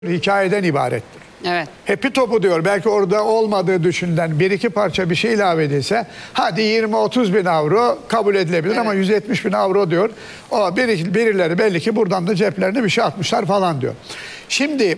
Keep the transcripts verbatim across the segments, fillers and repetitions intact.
hikayeden ibarettir. Evet. Hepi topu diyor. Belki orada olmadığı düşünülen bir iki parça bir şey ilave edilse hadi yirmi otuz bin avro kabul edilebilir, evet. Ama yüz yetmiş bin avro diyor. O bir, birileri belli ki buradan da ceplerine bir şey atmışlar falan diyor. Şimdi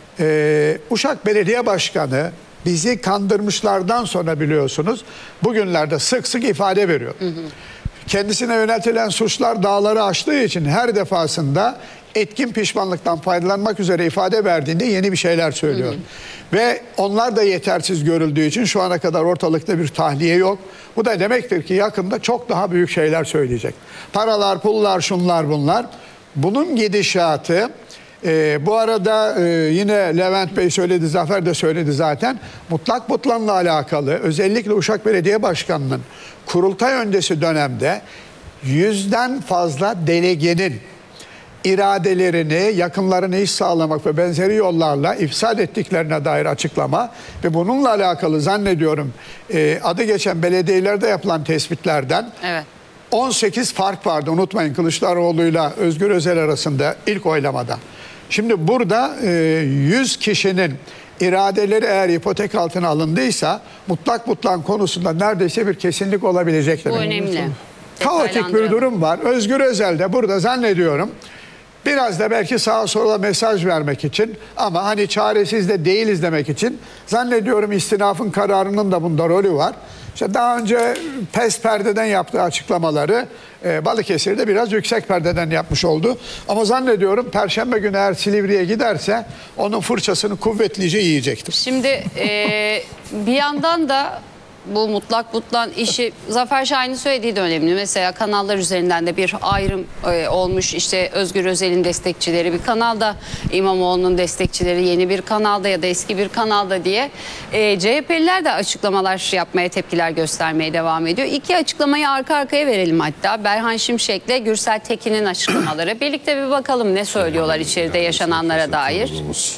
e, Uşak Belediye Başkanı bizi kandırmışlardan sonra biliyorsunuz bugünlerde sık sık ifade veriyor. Hı hı. Kendisine yöneltilen suçlar dağları aştığı için her defasında etkin pişmanlıktan faydalanmak üzere ifade verdiğinde yeni bir şeyler söylüyor. Hı hı. Ve onlar da yetersiz görüldüğü için şu ana kadar ortalıkta bir tahliye yok. Bu da demektir ki yakında çok daha büyük şeyler söyleyecek. Paralar, pullar, şunlar bunlar. Bunun gidişatı e, bu arada e, yine Levent Bey söyledi, Zafer de söyledi zaten. Mutlak Butlan'la alakalı özellikle Uşak Belediye Başkanı'nın kurultay öncesi dönemde yüzden fazla delegenin iradelerini, yakınlarını iş sağlamak ve benzeri yollarla ifsad ettiklerine dair açıklama ve bununla alakalı zannediyorum e, adı geçen belediyelerde yapılan tespitlerden evet. on sekiz fark vardı. Unutmayın, Kılıçdaroğlu'yla Özgür Özel arasında ilk oylamada. Şimdi burada e, yüz kişinin iradeleri eğer ipotek altına alındıysa mutlak butlan konusunda neredeyse bir kesinlik olabilecektir. Bu önemli. Kaotik bir durum var. Özgür Özel de burada zannediyorum biraz da belki sağa sola mesaj vermek için ama hani çaresiz de değiliz demek için zannediyorum istinafın kararının da bunda rolü var. İşte daha önce pes perdeden yaptığı açıklamaları e, Balıkesir'de biraz yüksek perdeden yapmış oldu. Ama zannediyorum Perşembe günü eğer Silivri'ye giderse onun fırçasını kuvvetlice yiyecektir. Şimdi e, bir yandan da bu mutlak butlan işi Zafer Şahin'in söylediği de önemli. Mesela kanallar üzerinden de bir ayrım e, olmuş. İşte Özgür Özel'in destekçileri bir kanalda, İmamoğlu'nun destekçileri yeni bir kanalda ya da eski bir kanalda diye. E, C H P'liler de açıklamalar yapmaya, tepkiler göstermeye devam ediyor. İki açıklamayı arka arkaya verelim hatta. Berhan Şimşek'le Gürsel Tekin'in açıklamaları. Birlikte bir bakalım ne söylüyorlar içeride yaşananlara dair.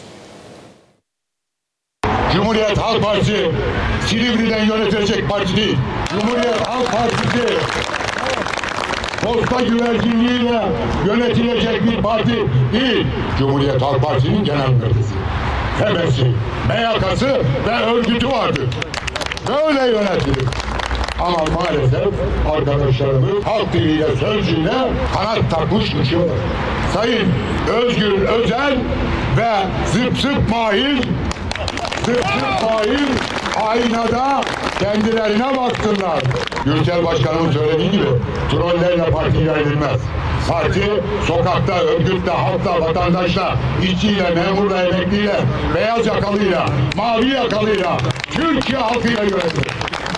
Cumhuriyet Halk Partisi Silivri'den yönetilecek parti değil. Cumhuriyet Halk Partisi posta güvercinliğiyle yönetilecek bir parti değil. Cumhuriyet Halk Partisi'nin genel müdürüsü, temesi, M Y K'sı ve örgütü vardır. Böyle yönetilir. Ama maalesef arkadaşlarımız halk diliyle, sözcüğüyle kanat takmış uçuyorlar. Sayın Özgür Özel ve Zıp Zıp Mahir Zıp Zıp Mahir aynada kendilerine baksınlar. Gürsel Başkanımın söylediği gibi trollerle parti ilerlenmez. Parti sokakta, örgütle, halkla, vatandaşla, işçiyle, memurla, emekliyle, beyaz yakalıyla, mavi yakalıyla, Türkiye halkıyla yönetilir.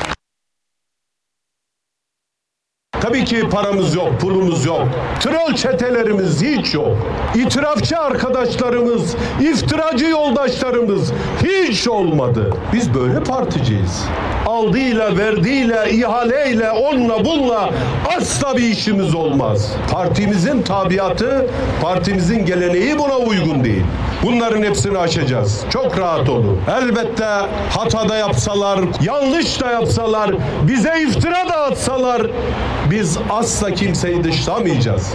Tabii ki paramız yok, pulumuz yok. Troll çetelerimiz hiç yok. İtirafçı arkadaşlarımız, iftiracı yoldaşlarımız hiç olmadı. Biz böyle particiyiz. Aldığıyla, verdiğiyle, ihaleyle, onunla bununla asla bir işimiz olmaz. Partimizin tabiatı, partimizin geleneği buna uygun değil. Bunların hepsini aşacağız. Çok rahat olun. Elbette hata da yapsalar, yanlış da yapsalar, bize iftira da atsalar biz asla kimseyi dışlamayacağız.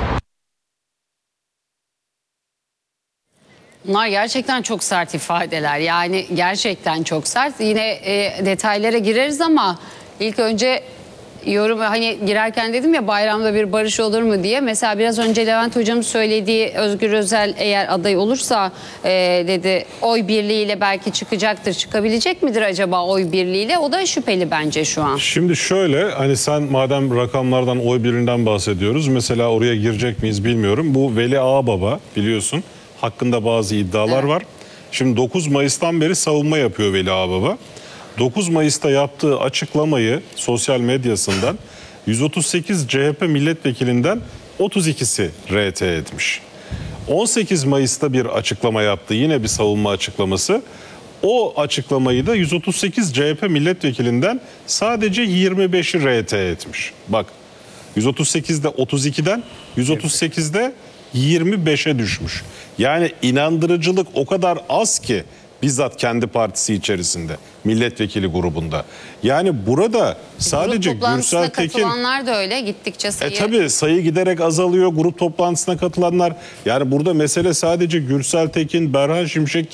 Bunlar gerçekten çok sert ifadeler. Yani gerçekten çok sert. Yine e, detaylara gireriz ama ilk önce yorum, hani girerken dedim ya bayramda bir barış olur mu diye. Mesela biraz önce Levent Hocam'ın söylediği Özgür Özel eğer aday olursa e, dedi oy birliğiyle belki çıkacaktır. Çıkabilecek midir acaba oy birliğiyle? O da şüpheli bence şu an. Şimdi şöyle, hani sen madem rakamlardan, oy birliğinden bahsediyoruz. Mesela oraya girecek miyiz bilmiyorum. Bu Veli Ağababa biliyorsun. Hakkında bazı iddialar evet. var. Şimdi dokuz Mayıs'tan beri savunma yapıyor Veli Ağababa. dokuz Mayıs'ta yaptığı açıklamayı sosyal medyasından yüz otuz sekiz C H P milletvekilinden otuz ikisi R T etmiş. on sekiz Mayıs'ta bir açıklama yaptı. Yine bir savunma açıklaması. O açıklamayı da yüz otuz sekiz C H P milletvekilinden sadece yirmi beşi R T etmiş. Bak, yüz otuz sekizde otuz ikiden yüz otuz sekizde yirmi beşe düşmüş. Yani inandırıcılık o kadar az ki Bizzat kendi partisi içerisinde, milletvekili grubunda. Yani burada sadece Grup toplantısına Gürsel Tekin... katılanlar da öyle gittikçe sayı. E tabii sayı giderek azalıyor, grup toplantısına katılanlar. Yani burada mesele sadece Gürsel Tekin, Berhan Şimşek